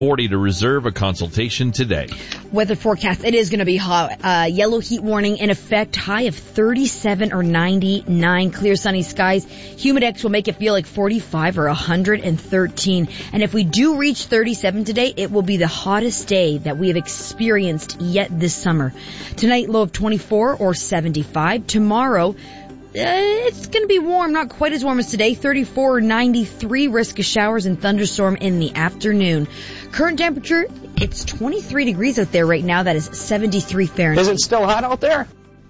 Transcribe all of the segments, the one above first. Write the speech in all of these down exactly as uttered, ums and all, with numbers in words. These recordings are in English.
forty to reserve a consultation today. Weather forecast, it is going to be hot. Uh, yellow heat warning in effect, high of thirty-seven or ninety-nine. Clear sunny skies. Humidex will make it feel like forty-five or one hundred thirteen. And if we do reach thirty-seven today, it will be the hottest day that we have experienced yet this summer. Tonight, low of twenty-four or seventy-five. Tomorrow, Uh, it's going to be warm, not quite as warm as today. thirty-four or ninety-three, risk of showers and thunderstorm in the afternoon. Current temperature, it's twenty-three degrees out there right now. That is seventy-three Fahrenheit. Is it still hot out there?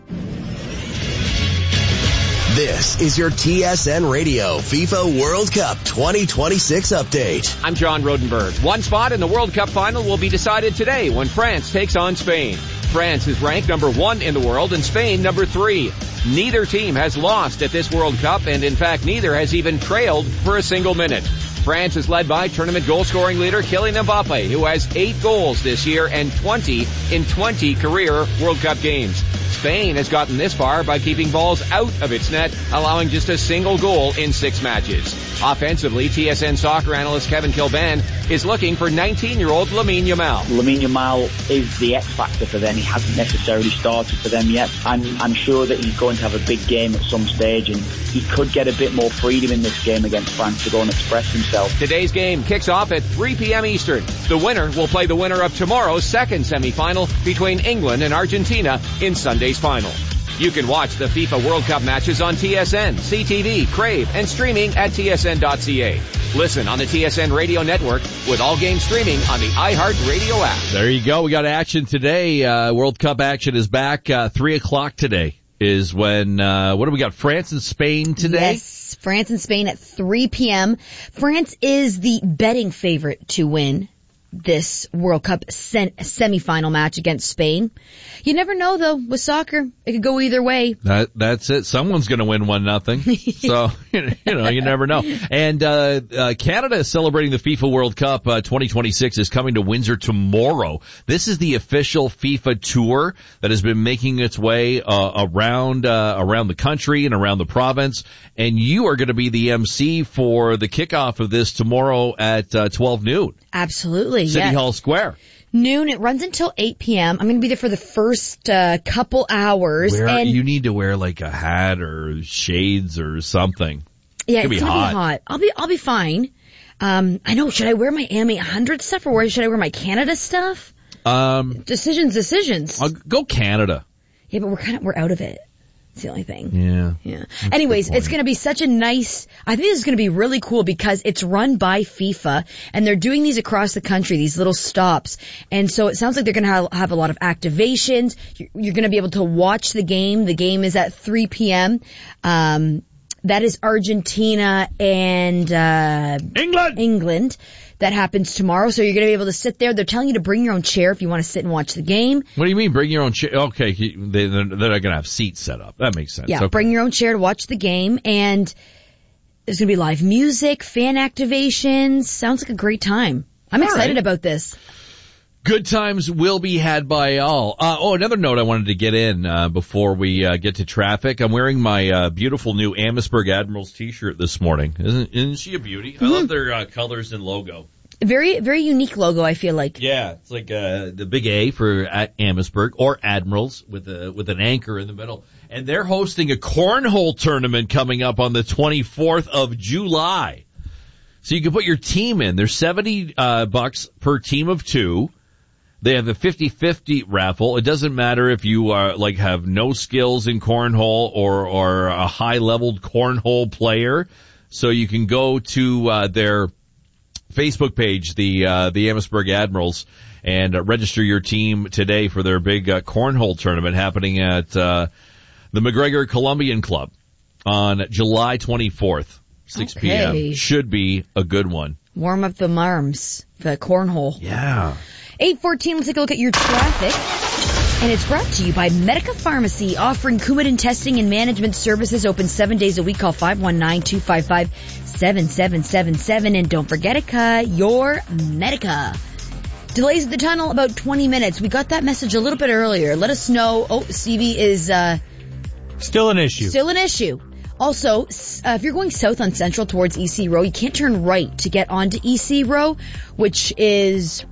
This is your T S N Radio FIFA World Cup twenty twenty-six update. I'm John Rodenberg. One spot in the World Cup final will be decided today when France takes on Spain. France is ranked number one in the world and Spain number three. Neither team has lost at this World Cup, and in fact, neither has even trailed for a single minute. France is led by tournament goal-scoring leader Kylian Mbappe, who has eight goals this year and twenty in twenty career World Cup games. Spain has gotten this far by keeping balls out of its net, allowing just a single goal in six matches. Offensively, T S N soccer analyst Kevin Kilban is looking for nineteen-year-old Lamine Yamal. Lamine Yamal is the X factor for them. He hasn't necessarily started for them yet. I'm, I'm sure that he's going to have a big game at some stage, and he could get a bit more freedom in this game against France to go and express himself. Today's game kicks off at three p.m. Eastern. The winner will play the winner of tomorrow's second semifinal between England and Argentina in Sunday's final. You can watch the FIFA World Cup matches on T S N, C T V, Crave, and streaming at T S N dot C A. Listen on the T S N Radio Network with all games streaming on the iHeartRadio app. There you go. We got action today. Uh, World Cup action is back. Uh, three o'clock today is when, uh, what do we got? France and Spain today? Yes, France and Spain at three p.m. France is the betting favorite to win this World Cup sen- semifinal match against Spain. You never know, though, with soccer. It could go either way. That That's it. Someone's going to win one nothing. So, you know, you never know. And uh, uh Canada is celebrating the FIFA World Cup uh, twenty twenty-six is coming to Windsor tomorrow. This is the official FIFA tour that has been making its way uh, around uh, around the country and around the province. And you are going to be the M C for the kickoff of this tomorrow at uh, twelve noon. Absolutely. City yeah. Hall Square. Noon. It runs until eight p.m. I'm going to be there for the first uh, couple hours. Where, and you need to wear like a hat or shades or something. Yeah, it's, it's gonna going to be be hot. I'll be, I'll be fine. Um, I know. Should I wear my M eight hundred stuff or should I wear my Canada stuff? Um, decisions, decisions. I'll go Canada. Yeah, but we're kind of, we're out of it. It's the only thing. Yeah. Yeah. Anyways, it's going to be such a nice, I think this is going to be really cool because it's run by FIFA and they're doing these across the country, these little stops. And so it sounds like they're going to have, have a lot of activations. You're, you're going to be able to watch the game. The game is at three p.m. Um, that is Argentina and, uh, England. England. That happens tomorrow, so you're going to be able to sit there. They're telling you to bring your own chair if you want to sit and watch the game. What do you mean, bring your own chair? Okay, they, they're not going to have seats set up. That makes sense. Yeah, okay. Bring your own chair to watch the game, and there's going to be live music, fan activations. Sounds like a great time. I'm all excited right. about this. Good times will be had by all. Uh, oh, another note I wanted to get in uh, before we uh, get to traffic. I'm wearing my uh, beautiful new Amherstburg Admirals t-shirt this morning. Isn't, isn't she a beauty? Mm-hmm. I love their uh, colors and logo. Very, very unique logo, I feel like. Yeah, it's like uh, the big A for at Amherstburg or Admirals with a with an anchor in the middle. And they're hosting a cornhole tournament coming up on the twenty-fourth of July. So you can put your team in. There's seventy uh, bucks per team of two. They have a fifty-fifty raffle. It doesn't matter if you are like have no skills in cornhole or or a high-leveled cornhole player. So you can go to uh, their Facebook page, the uh, the Amherstburg Admirals, and uh, register your team today for their big uh, cornhole tournament happening at uh, the McGregor Columbian Club on July twenty-fourth, six p.m. Okay. Should be a good one. Warm up the marms, the cornhole. Yeah. eight fourteen, let's take a look at your traffic. And it's brought to you by Medica Pharmacy, offering Coumadin testing and management services open seven days a week. Call five one nine, two five five, seven seven seven seven. And don't forget it, uh, your Medica. Delays at the tunnel, about twenty minutes. We got that message a little bit earlier. Let us know. Oh, Stevie is, uh, Still an issue. Still an issue. Also, uh, if you're going south on Central towards E C Row, you can't turn right to get onto E C Row, which is